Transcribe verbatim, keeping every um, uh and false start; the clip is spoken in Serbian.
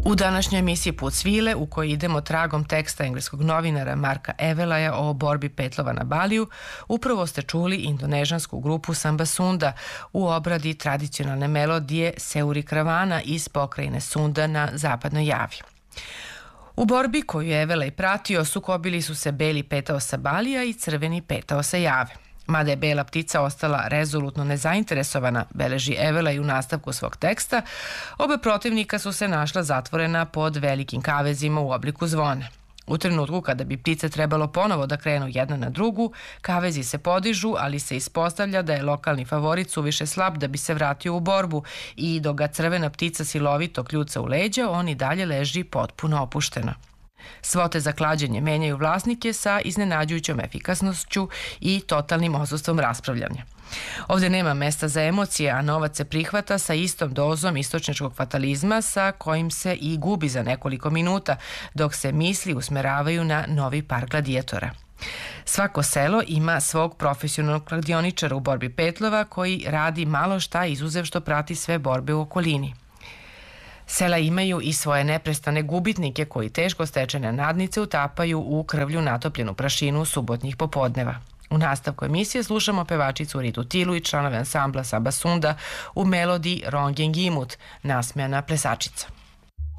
U današnjoj emisiji Put svile, u kojoj idemo tragom teksta engleskog novinara Marka Evelaja o borbi petlova na Baliju, upravo ste čuli indonežansku grupu Samba Sunda u obradi tradicionalne melodije Seuri Kravana iz pokrajine Sunda na zapadnoj Javi. U borbi koju je Evelaj pratio sukobili su se beli petao sa Balija i crveni petao sa Jave. Mada je bela ptica ostala rezolutno nezainteresovana, beleži Evelaj u nastavku svog teksta, oba protivnika su se našla zatvorena pod velikim kavezima u obliku zvona. U trenutku kada bi ptice trebalo ponovo da krenu jedna na drugu, kavezi se podižu, ali se ispostavlja da je lokalni favorit suviše slab da bi se vratio u borbu i dok ga crvena ptica silovito kljuca u leđa, on i dalje leži potpuno opušteno. Svote za klađenje menjaju vlasnike sa iznenađujućom efikasnošću i totalnim odsustvom raspravljanja. Ovde nema mesta za emocije, a novac se prihvata sa istom dozom istočničkog fatalizma sa kojim se i gubi za nekoliko minuta, dok se misli usmeravaju na novi par gladijatora. Svako selo ima svog profesionalnog kladioničara u borbi petlova koji radi malo šta izuzev što prati sve borbe u okolini. Sela imaju i svoje neprestane gubitnike koji teško stečene nadnice utapaju u krvlju natopljenu prašinu subotnjih popodneva. U nastavku emisije slušamo pevačicu Ritu Tilu i članove ansambla Samba Sunda u melodiji Rongen Gimut, nasmejana plesačica.